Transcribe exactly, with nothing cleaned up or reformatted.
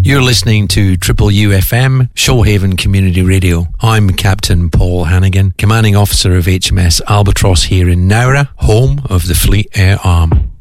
You're listening to Triple U F M, Shoalhaven Community Radio. I'm Captain Paul Hannigan, Commanding Officer of H M S Albatross here in Nowra, home of the Fleet Air Arm.